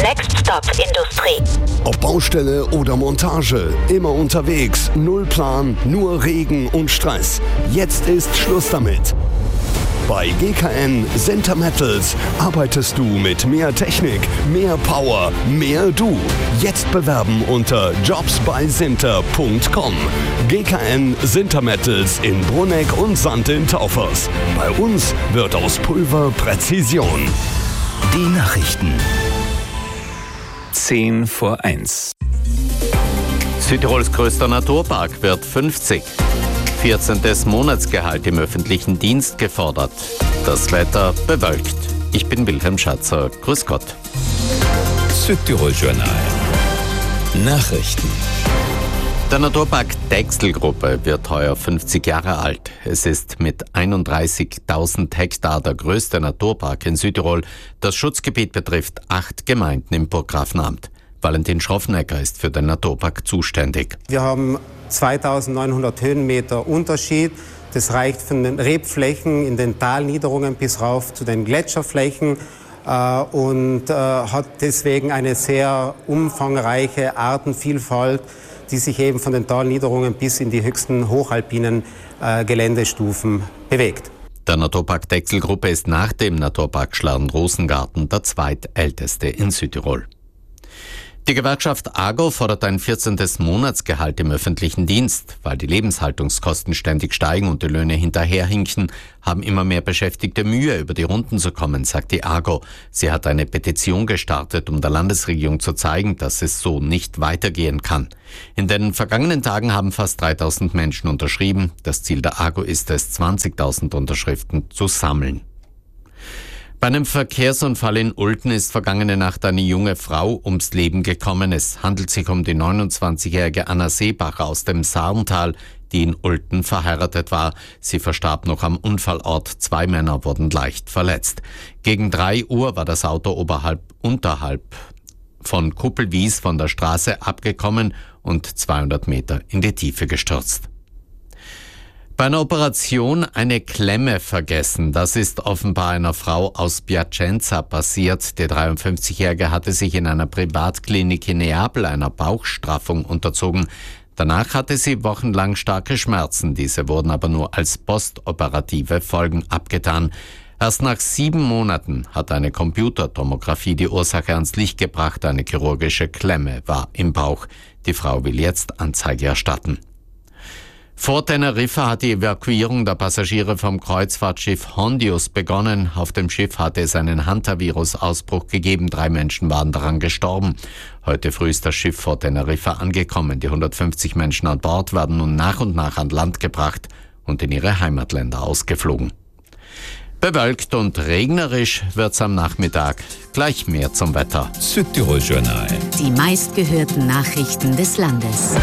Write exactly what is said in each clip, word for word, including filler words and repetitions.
Next Stop Industrie. Ob Baustelle oder Montage, immer unterwegs, null Plan, nur Regen und Stress. Jetzt ist Schluss damit. Bei G K N Sinter Metals arbeitest du mit mehr Technik, mehr Power, mehr du. Jetzt bewerben unter jobs bei sinter punkt com. G K N Sinter Metals in Bruneck und Sand in Taufers. Bei uns wird aus Pulver Präzision. Die Nachrichten. Zehn vor eins. Südtirols größter Naturpark wird fünfzig. vierzehntes Monatsgehalt im öffentlichen Dienst gefordert. Das Wetter bewölkt. Ich bin Wilhelm Schatzer. Grüß Gott. Südtirol Journal. Nachrichten. Der Naturpark Dechsel-Gruppe wird heuer fünfzig Jahre alt. Es ist mit einunddreißigtausend Hektar der größte Naturpark in Südtirol. Das Schutzgebiet betrifft acht Gemeinden im Burggrafenamt. Valentin Schroffenegger ist für den Naturpark zuständig. Wir haben zweitausendneunhundert Höhenmeter Unterschied. Das reicht von den Rebflächen in den Talniederungen bis rauf zu den Gletscherflächen äh, und äh, hat deswegen eine sehr umfangreiche Artenvielfalt, die sich eben von den Talniederungen bis in die höchsten hochalpinen äh, Geländestufen bewegt. Der Naturpark Dechsel-Gruppe ist nach dem Naturpark Schladen-Rosengarten der zweitälteste in Südtirol. Die Gewerkschaft AGO fordert ein vierzehntes Monatsgehalt im öffentlichen Dienst. Weil die Lebenshaltungskosten ständig steigen und die Löhne hinterherhinken, haben immer mehr Beschäftigte Mühe, über die Runden zu kommen, sagt die AGO. Sie hat eine Petition gestartet, um der Landesregierung zu zeigen, dass es so nicht weitergehen kann. In den vergangenen Tagen haben fast dreitausend Menschen unterschrieben. Das Ziel der AGO ist es, zwanzigtausend Unterschriften zu sammeln. Bei einem Verkehrsunfall in Ulten ist vergangene Nacht eine junge Frau ums Leben gekommen. Es handelt sich um die neunundzwanzigjährige Anna Seebacher aus dem Saarntal, die in Ulten verheiratet war. Sie verstarb noch am Unfallort. Zwei Männer wurden leicht verletzt. Gegen drei Uhr war das Auto oberhalb, unterhalb von Kuppelwies von der Straße abgekommen und zweihundert Meter in die Tiefe gestürzt. Bei einer Operation eine Klemme vergessen. Das ist offenbar einer Frau aus Piacenza passiert. Die dreiundfünfzigjährige hatte sich in einer Privatklinik in Neapel einer Bauchstraffung unterzogen. Danach hatte sie wochenlang starke Schmerzen. Diese wurden aber nur als postoperative Folgen abgetan. Erst nach sieben Monaten hat eine Computertomographie die Ursache ans Licht gebracht. Eine chirurgische Klemme war im Bauch. Die Frau will jetzt Anzeige erstatten. Vor Teneriffa hat die Evakuierung der Passagiere vom Kreuzfahrtschiff Hondius begonnen. Auf dem Schiff hatte es einen Hantavirus-Ausbruch gegeben. Drei Menschen waren daran gestorben. Heute früh ist das Schiff vor Teneriffa angekommen. Die hundertfünfzig Menschen an Bord werden nun nach und nach an Land gebracht und in ihre Heimatländer ausgeflogen. Bewölkt und regnerisch wird's am Nachmittag. Gleich mehr zum Wetter. Südtirol Journal. Die meistgehörten Nachrichten des Landes.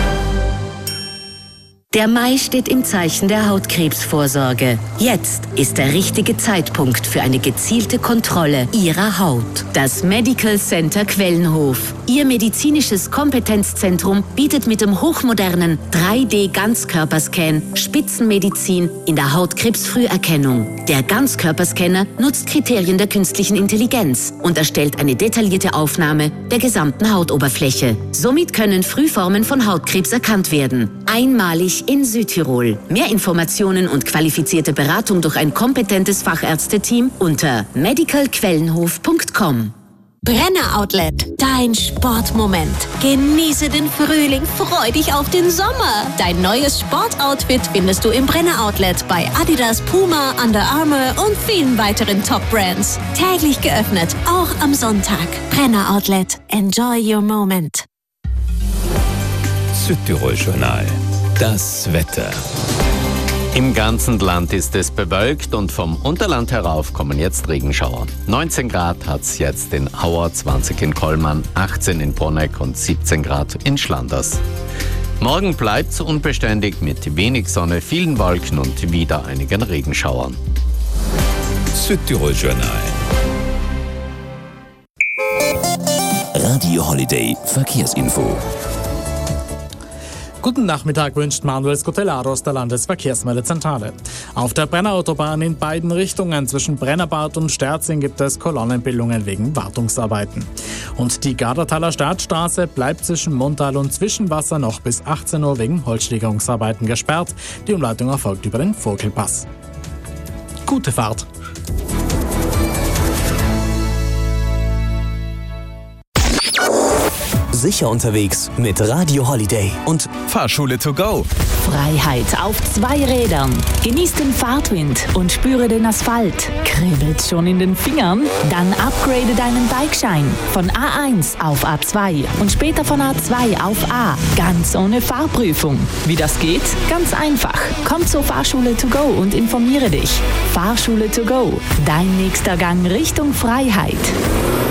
Der Mai steht im Zeichen der Hautkrebsvorsorge. Jetzt ist der richtige Zeitpunkt für eine gezielte Kontrolle Ihrer Haut. Das Medical Center Quellenhof. Ihr medizinisches Kompetenzzentrum bietet mit dem hochmodernen drei D Ganzkörperscan Spitzenmedizin in der Hautkrebsfrüherkennung. Der Ganzkörperscanner nutzt Kriterien der künstlichen Intelligenz und erstellt eine detaillierte Aufnahme der gesamten Hautoberfläche. Somit können Frühformen von Hautkrebs erkannt werden. Einmalig in Südtirol. Mehr Informationen und qualifizierte Beratung durch ein kompetentes Fachärzteteam unter medical quellenhof punkt com. Brenner Outlet, dein Sportmoment. Genieße den Frühling, freu dich auf den Sommer. Dein neues Sportoutfit findest du im Brenner Outlet bei Adidas, Puma, Under Armour und vielen weiteren Top-Brands. Täglich geöffnet, auch am Sonntag. Brenner Outlet, enjoy your moment. Südtirol Journal. Das Wetter. Im ganzen Land ist es bewölkt und vom Unterland herauf kommen jetzt Regenschauer. neunzehn Grad hat's jetzt in Auer, zwanzig in Kollmann, achtzehn in Bruneck und siebzehn Grad in Schlanders. Morgen bleibt's unbeständig mit wenig Sonne, vielen Wolken und wieder einigen Regenschauern. Südtirol Journal. Radio Holiday Verkehrsinfo. Guten Nachmittag wünscht Manuel Scutellaro aus der Landesverkehrsmeldezentrale. Auf der Brennerautobahn in beiden Richtungen zwischen Brennerbad und Sterzing gibt es Kolonnenbildungen wegen Wartungsarbeiten. Und die Gardertaler Stadtstraße bleibt zwischen Montal und Zwischenwasser noch bis achtzehn Uhr wegen Holzschlägerungsarbeiten gesperrt. Die Umleitung erfolgt über den Vogelpass. Gute Fahrt! Sicher unterwegs mit Radio Holiday und Fahrschule to go. Freiheit auf zwei Rädern. Genieß den Fahrtwind und spüre den Asphalt. Kribbelt's schon in den Fingern? Dann upgrade deinen Bikeschein von A eins auf A zwei und später von A zwei auf A. Ganz ohne Fahrprüfung. Wie das geht? Ganz einfach. Komm zur Fahrschule to go und informiere dich. Fahrschule to go. Dein nächster Gang Richtung Freiheit.